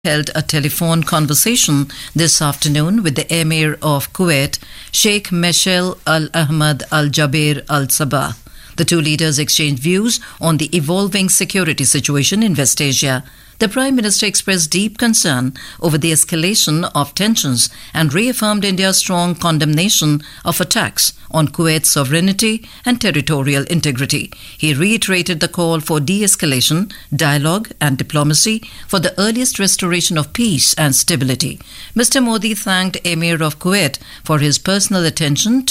held a telephone conversation this afternoon with the Emir of Kuwait, Sheikh Meshal Al Ahmad Al Jaber Al Sabah. The two leaders exchanged views on the evolving security situation in West Asia. The Prime Minister expressed deep concern over the escalation of tensions and reaffirmed India's strong condemnation of attacks on Kuwait's sovereignty and territorial integrity. He reiterated the call for de-escalation, dialogue and diplomacy for the earliest restoration of peace and stability. Mr. Modi thanked Emir of Kuwait for his personal attention to